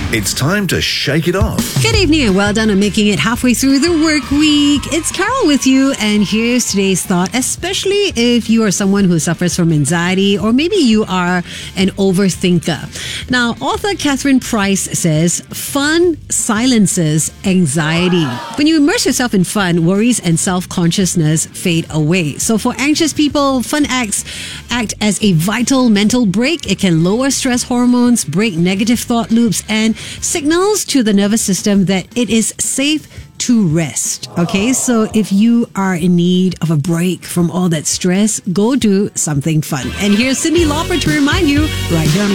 It's time to shake it off. Good evening and well done on making it halfway through the work week. It's Carol with you, and here's today's thought, especially if you are someone who suffers from anxiety or maybe you are an overthinker. Now, author Catherine Price says, fun silences anxiety. When you immerse yourself in fun, worries and self-consciousness fade away. So for anxious people, fun acts act as a vital mental break. It can lower stress hormones, break negative thought loops, and signals to the nervous system that it is safe to rest. Okay, so if you are in need of a break from all that stress, go do something fun. And here's Cyndi Lauper to remind you right here on